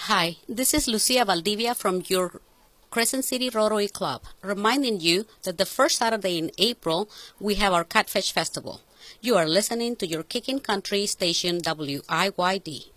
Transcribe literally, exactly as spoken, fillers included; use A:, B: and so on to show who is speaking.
A: Hi, this is Lucia Valdivia from your Crescent City Rotary Club, reminding you that the first Saturday in April, we have our Catfish Festival. You are listening to your Kicking Country station W I Y D.